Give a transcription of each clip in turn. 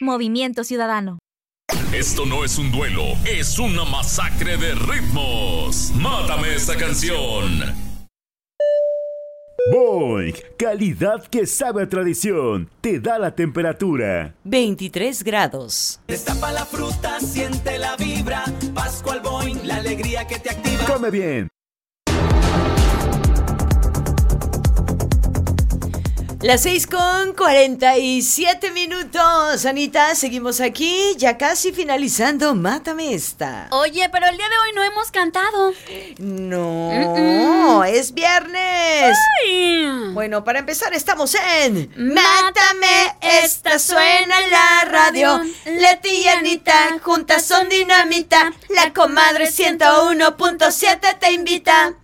Movimiento Ciudadano. Esto no es un duelo, es una masacre de ritmos. Mátame esta canción. Boing, calidad que sabe a tradición. Te da la temperatura. 23 grados. Destapa la fruta, siente la vibra. Pascual Boing, la alegría que te activa. Come bien. Las 6:47. Anita, seguimos aquí, ya casi finalizando Mátame esta. Oye, pero el día de hoy no hemos cantado. No, es viernes. Ay. Bueno, para empezar estamos en Mátame esta, suena en la radio. Leti y Anita, juntas son dinamita. La comadre 101.7 te invita.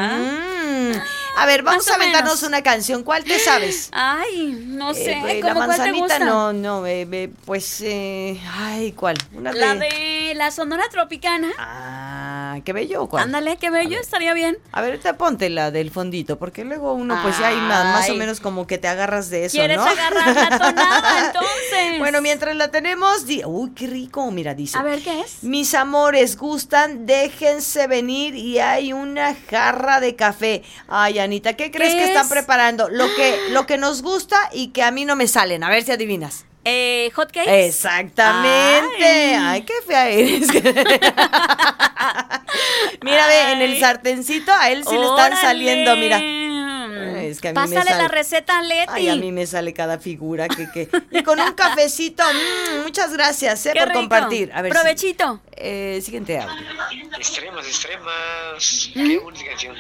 A ver, vamos a aventarnos una canción. ¿Cuál te sabes? Ay, no sé. La ¿Cómo cuál te manzanita, gusta? pues, ay, ¿cuál? Una La de la Sonora Tropicana. Qué bello, ¿cuál? Ándale, qué bello, estaría bien. A ver, ahorita ponte la del fondito, porque luego uno, pues, ya hay más o menos como que te agarras de eso, ¿Quieres ¿no? agarrar la tonada, entonces? Bueno, mientras la tenemos, uy, qué rico, mira, dice. A ver, ¿qué es? Mis amores gustan, déjense venir y hay una jarra de café. Ay, Anita, ¿qué crees que están preparando? Lo que nos gusta y que a mí no me salen. A ver si adivinas. ¿Hot cakes? Exactamente. Ay, qué fea eres. Mira, ve, en el sartencito a él sí le están saliendo, mira. Es que a mí Pásale la receta a Leti. Ay, a mí me sale cada figura que. Y con un cafecito. Muchas gracias, Qué por rico. compartir. A ver, provechito. Siguiente audio. Extremas. Qué bonita canción.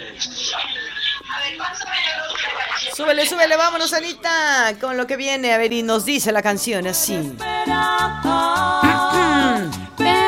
Súbele, vámonos, Anita, con lo que viene. A ver, y nos dice la canción así.